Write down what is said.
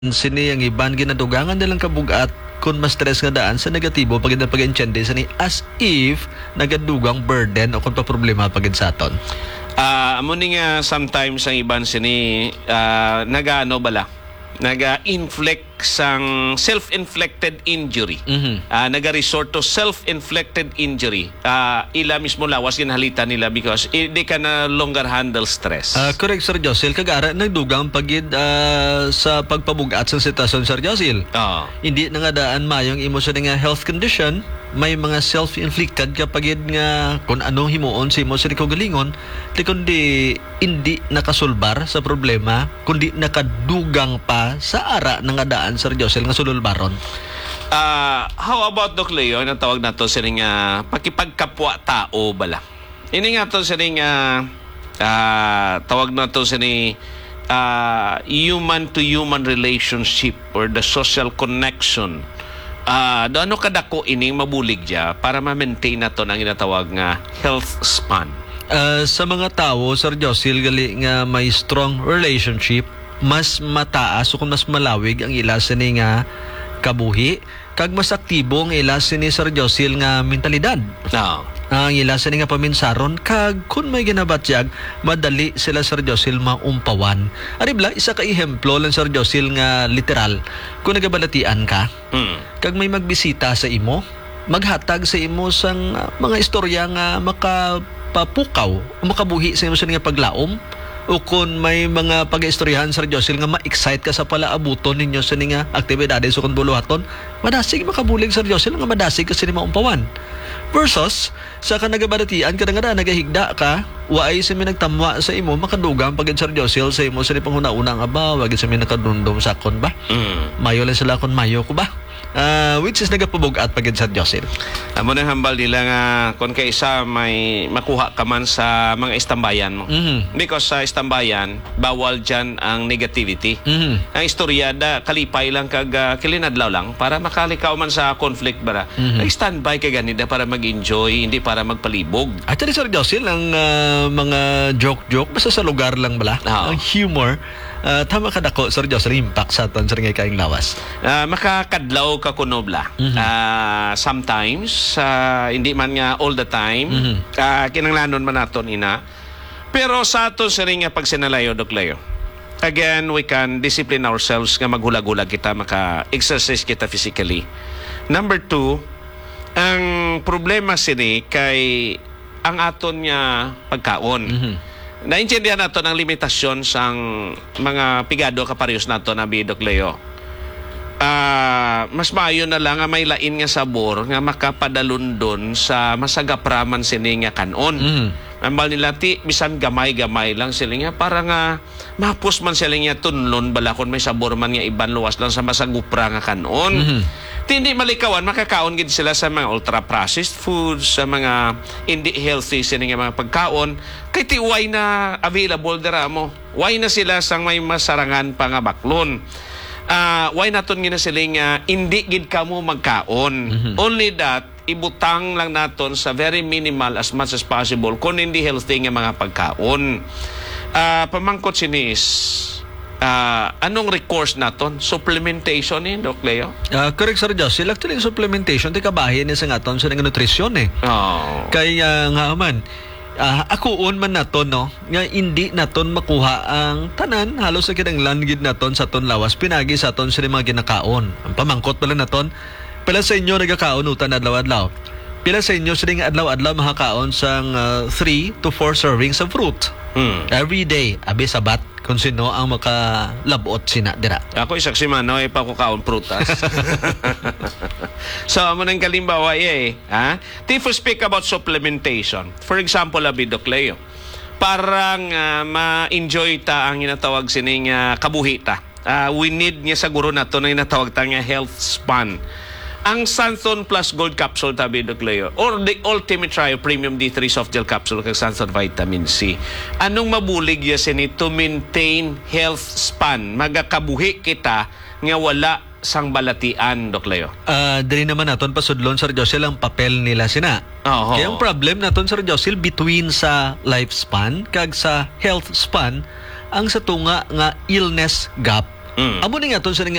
sini ang iban ginadugangan nilang kabugat kung mas stress nga daan sa negatibo pagid na pag-enchende sa ni as if nagadugang burden o kung pa problema pagid sa aton. Amo ni nga sometimes ang iban sini nagaano bala naga-inflict sang self-inflicted injury. Naga-resort to self-inflicted injury. Ila mismo lawas ginhalita nila because they can no longer handle stress. Correct, Sir Josil. Kagara, nagdugang pagid sa pagpabugat sa sitwasyon, Sir Josil. Hindi na nga daan mayong emosyon nga health condition, may mga self-inflicted kapagid nga kung anong himuon sa imo sa kagalingon, kundi hindi nakasulbar sa problema, kundi nakadugang pa sa ara ng adaan, Sir Josil, nga sululbaron. How about Doc Leo, na tawag na to sa nga pakipagkapwa tao bala? Ini nga to sa nga tawag na to sa ni human-to-human relationship or the social connection. Ano kadako ining mabulig dya para ma-maintain na to ng inatawag nga health span? Sa mga tao, Sir Josil, gali nga may strong relationship, mas mataas o kung mas malawig ang ilasan ni nga kabuhi, kag mas aktibo ang ilasan ni Sir Josil nga mentalidad. Ang ilasan ni nga paminsaron, kag kung may ginabatyag, madali sila, Sir Josil, maumpawan. Aribla, isa ka ehemplo lang, Sir Josil, nga literal. Kung nagabalatian ka, kag may magbisita sa imo, maghatag sa imo sang mga istorya nga makapapukaw o makabuhi sa imo sa nga paglaom, o kung may mga pag-istoryahan, Sir Josil, nga ma-excite ka sa palaabuton ninyo sa nga aktibidades o kung buluhaton, madasig makabulig, Sir Josil, nga madasig kasi ni maumpawan. Versus, sa kanagabaratian, kadang-kadang nagahigda ka, waay sa may nagtamwa sa imo, makadugang pagin, Sir Josil, sa imo sa ni panghuna-unang aba, wagin sa may nakadundom sa kon ba? Mayo lang sila kon mayo ko ba? Which is nagapabugat pagin, Sir Josil. Amo nang hambal nila nga kung kaisa may makuha ka man sa mga istambayan mo. Because sa istambayan, bawal dyan ang negativity. Ang istorya, kalipay lang kag kilinadlaw lang para makalikaw man sa conflict bara. Nag-standby ka ganida para mag-enjoy, hindi para magpalibog. Actually, Sir Josil, ang mga joke-joke, basta sa lugar lang bala. Ang humor, tama ka dako, Sir Josil, impact sa aton sa ngay kaing lawas. Makakadlaw ka kunobla. Sometimes, hindi man nga all the time, kinanglanon man naton ina. Pero sa aton sa ring nga pagsinalayo, Dok Leo, again, we can discipline ourselves nga maghulag-hulag kita, maka-exercise kita physically. Number 2, ang problema sini kay ang aton nga pagkaon. Naintindihan nato ang limitasyon sang mga pigado kaparehos nato na Dok Leo. Mas maayo na lang nga may lain nga sabor nga makapadalundon sa masagapraman sini nga kanon. Ambal nila ti bisan gamay-gamay lang sila nga para nga mapus man sila nga tunlon bala kun may sabor man nga iban luwas lang sa masagupra nga kanon. Hindi malikawan, makakaon gid sila sa mga ultra-processed foods, sa mga hindi healthy sila nga mga pagkaon. Kay ti why na available dira mo. Why na sila sang may masarangan pa nga baklon. Why naton gina sila nga hindi gid kamo magkaon. Only that, ibutang lang naton sa very minimal as much as possible kung hindi healthy nga mga pagkaon. Pamangkot sinis, anong recourse naton? Supplementation Doc Leo? Correct, Sir Josil. Actually, supplementation, di kabahin niya sa aton sa nutrisyon Kaya nga man, akuon man naton nga hindi naton makuha ang tanan halos sa kinanglan gid naton sa ton lawas pinagi sa ton sa mga ginakaon. Ang pamangkot pala naton, pila sa inyo nagakaon utan adlaw-adlaw. Pila sa inyo sila nga adlaw-adlaw makakaon sang 3 to 4 servings of fruit. Every day, abi sabat kung sino ang makalabot sina dira. Ako isaksi man pa ko kaon prutas. So amo nang kalimbawa If we speak about supplementation, for example, Doc Leo, parang ma-enjoy ta ang inatawag sining kabuhi ta. We need nga siguro nato na inatawag ta nga health span. Ang Santon Plus Gold Capsule tabi, Doc Leo, or the Ultimate Trio Premium D3 Soft Gel Capsule kag Santon Vitamin C. Anong mabulig ya sini to maintain health span? Magakabuhi kita nga wala sang balatian, Doc Leo. Dili naman naton pasudlon, Sir Josil, ang papel nila sina. Kaya ang problem naton, Sir Josil, between sa lifespan kag sa health span, ang sa tunga nga illness gap Mm. Amo ni nga ton sa